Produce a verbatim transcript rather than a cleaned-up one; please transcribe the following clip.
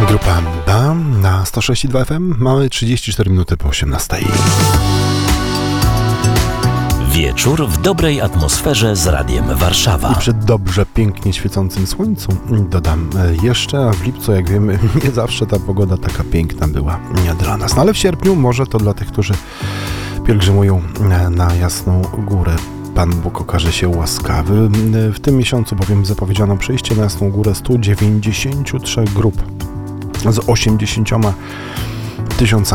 Grupa BAM na sto sześć i dwa F M. Mamy trzydzieści cztery minuty po osiemnastej. Wieczór w dobrej atmosferze z Radiem Warszawa. I przy dobrze pięknie świecącym słońcu dodam jeszcze, a w lipcu, jak wiemy, nie zawsze ta pogoda taka piękna była dla nas. No ale w sierpniu może to dla tych, którzy pielgrzymują na Jasną Górę. Pan Bóg okaże się łaskawy. W tym miesiącu bowiem zapowiedziano przyjście na Jasną Górę stu dziewięćdziesięciu trzech grup z osiemdziesięcioma tysiącami